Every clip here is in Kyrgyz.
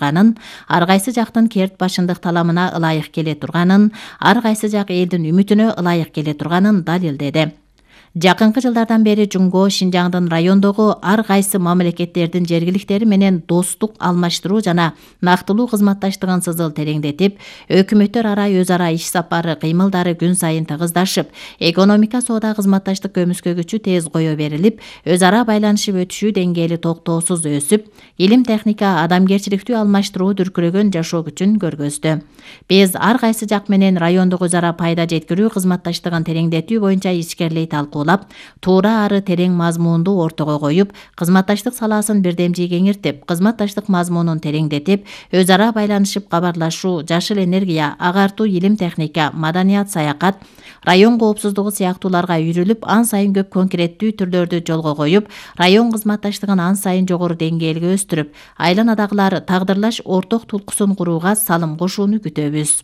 турганын, ар кайсы жактын керт башындык таламына ылайык келе турганын, ар кайсы жак элдин үмүтүнө ылайык келе турганын далилдеди. Жакынкы жылдардан бери Жумго Шинжаңдын райондогу ар кайсы мамлекеттердин жергиликтери менен достук алмаштыруу жана нактылуу кызматташтыгын сызыл тереңдетип, өкмөттөр ара өз ара иш сапары кыймылдары күн сайын тыгыздашып, экономика соода кызматташтык көмүскө күчү тез кое берилип, өз ара байланышып өтүшүү деңгээли токтоосуз өсүп, илим техника адамгерчиликтүү алмаштыруу дүркүрөгөн жашоо күчүн көргөздү. Биз ар кайсы жак менен райондогу өз ара пайда жеткирүү кызматташтыгын тереңдетүү боюнча ишкерлей талкуулап, туура ары терең мазмунду ортого коюп, кызматташтык саласын бирдемжий кеңиртип, кызматташтык мазмунун тереңдетип, өз ара байланышып кабарлашуу, жашыл энергия, агартуу, илим техника, маданият, саякат, район коопсуздугу сыяктууларга үйрүлүп, ан сайын көп конкреттүү түрлөрдү жолго коюп, район кызматташтыгын ан сайын жогору деңгээлге өстүрүп, айланадагылар тагдырлаш орток тулкуусун курууга салым кошууну күтөбүз.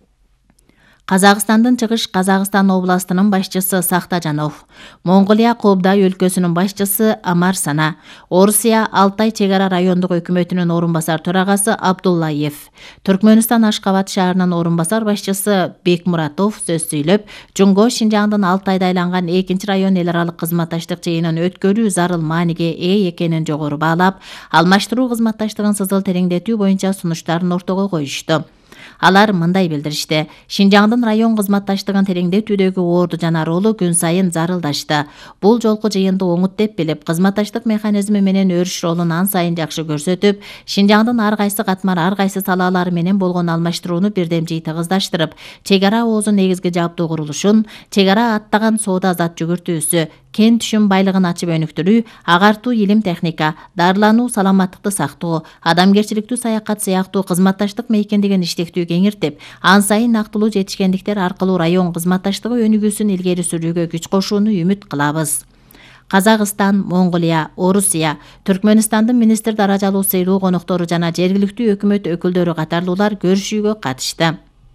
Казакстандын Чыгыш Казакстан областынын башчысы Сахтажанов, Монголия Кобдай өлкөсүнүн башчысы Амар Сана, Орусия Алтай чегара райондук өкмөтүнүн орун басар төрагасы Абдуллаев, Түркмөнстан Ашкабад шаарынын орун басар башчысы Бекмуратов сөз сүйлөп, Жумго Шинжаңдын Алтайда айланган 2 район эл аралык кызматташтык жыйынын өткөрүү зарыл мааниге ээ экенин жогору баалап, алмаштыруу кызматташтыгын сызыл тереңдетүү боюнча сунуштарын ортого коюшту. Алар мындай билдиришти: Шинжаңдын район кызматташтыгын тереңдетүүдөгү орду жана ролу күн сайын зарылдашты. Бул жолку жыйынды оңут деп билип, кызматташтык механизми менен өрүш ролун ан сайын жакшы көрсөтүп, Шинжаңдын ар кайсы катмар, ар кайсы салалары менен болгон алмаштырууну бирдемжий тыгыздаштырып, чегара оозу негизги жабдуу курулушун, чегара аттаган соода зат жүгүртүүсү, кен түшүм байлыгын ачып өнүктүрүү, агартуу, илим техника, дарылануу, саламаттыкты сактоо, адамгерчиликтүү саякат сыяктуу кызматташтык мейкиндигин иштектүү кеңиртип, ан сайын нактылуу жетишкендиктер аркылуу район кызматташтыгы өнүгүүсүн илгери сүрүүгө күч кошууну үмүт кылабыз. Казакстан, Монголия, Орусия, Түркмөнстандын министр даражалуу сыйлуу коноктору жана жергиликтүү өкмөт өкүлдөрү катарлуулар көрүшүүгө катышты.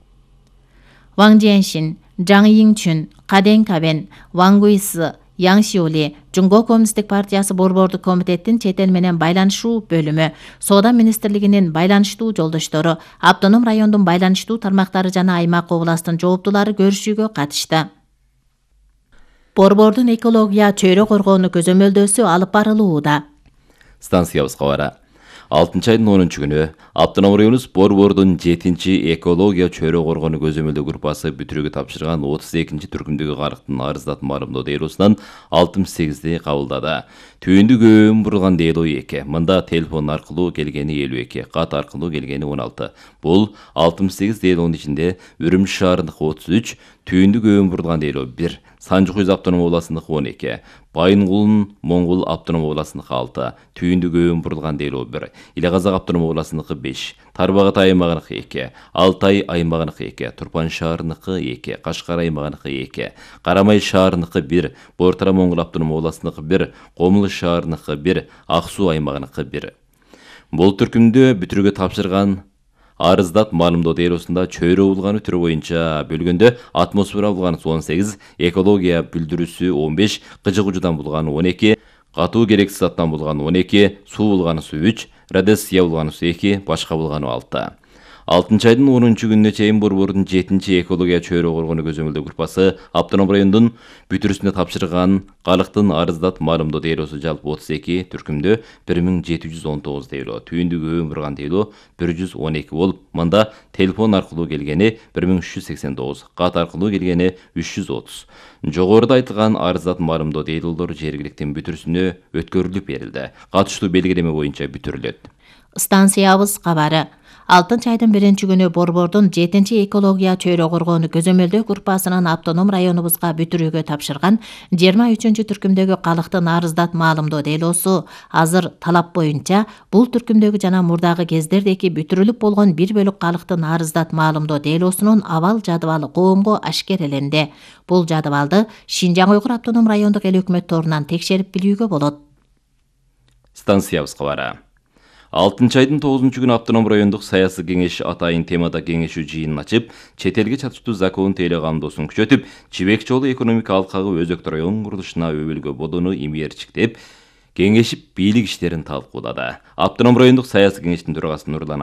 Ван Жиэншин, Жаң Йиңчүн, Каден Кабен, Ван Гуйсы, Яң Шиоли, Жумго Коммунисттик партиясы борбордук комитеттин чет эл менен байланышуу бөлүмү, Соода министрлигинин байланыштуу жолдоштору, автоном райондун байланыштуу тармактары жана аймак областын жооптулары көрүшүүгө катышты. Борбордун экология чөйрө коргоону көзөмөлдөөсү алып барылууда. Станциябыз кабары. 6-айдын 10 күнү Автоном районубуз Борбордун 7-чи экология чөйрө коргоону көзөмөлдөө группасы бүтүрүүгө тапшырган 32-чи түркүмдөгү карыктын арыздат маалымдоо делосунан 68 кабылдады. Түйүндү көбүн бурулган дело 2. Мында телефон аркылуу келгени 52, кат аркылуу келгени 16. Бул 68 делонун ичинде Үрүмчү шаарындыкы 33, түйүндү көбүн бурулган дело 1, Санжы-Куйз автоном областындыкы 12, Байынгулун Моңгол автоном областындыкы 6, түйүндү көбүн бурулган дело 1, Иле Казак автоном областындыкы 5, Тарбагат аймагыныкы 2, Алтай аймагыныкы 2, Турпан шаарыныкы 2, Кашкар аймагыныкы 2, Карамай шаарыныкы 1, Бортара Моңгол автоном областындыкы 1, Комулуш шаарыныкы 1, Ак Суу аймагыныкы 1. Бул түркүмдө бүтүрүүгө тапшырган арыздат маалымдоо делосунда чөйрө улганы түрү боюнча бөлгөндө атмосфера булганы 18, экология бүлдүрүүсү 15, кыжыгуучудан булганы 12, катуу керексиз заттан булганы 12, суу булганысы 3, радиация булганысы 2, башка булганы 6. 6-айдын 10 күнүнө чейин Борбордун 7-чи экология чөйрө коргоону көзөмөлдөө группасы автоном райондун бүтүрүүсүнө тапшырган калктын арыздат маалымдоо делосу жалпы 32, түркүмдө 1719 дело, түйүндү көбүн бурган дело 112 болуп, мында телефон аркылуу келгени 1389, кат аркылуу келгени 330. Жогоруда айтылган арыздат маалымдоо делолор жергиликтин бүтүрүүсүнө өткөрүлүп берилди. Катыштуу белгилеме боюнча бүтүрүлөт. Станциябыз кабары. 6-айдын 1 күнү Борбордун 7-чи экология чөйрө коргоону көзөмөлдөө группасынын автоном районубузга бүтүрүүгө тапшырган 23-чү түркүмдөгү калктын арыздат маалымдоо делосу азыр талап боюнча бул түркүмдөгү жана мурдагы кездердеки бүтүрүлүп болгон 1 бөлүк калктын арыздат маалымдоо делосунун абал жадыбалы коомго ашкереленди. Бул жадыбалды Шинжаң Уйгур автоном райондук эл өкмөттөрүнөн текшерип билүүгө болот. Станциябыз кабары. 6-айдын 9 күнү автоном райондук саясий кеңеш атайын темада кеңешүү жыйынын ачып, чет элге чатыштуу закон тейле кандоосун күчөтүп, Чебек жолу экономика алкагы өзөктү район курулушуна өбөлгө бодону имиерчиктеп, кеңешип бийлик иштерин талкуулады. Автоном райондук саясий кеңештин төрагасы Нурлан